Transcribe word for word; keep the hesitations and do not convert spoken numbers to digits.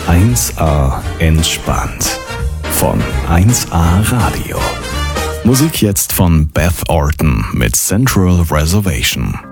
eins A entspannt von eins A Radio. Musik jetzt von Beth Orton mit Central Reservation.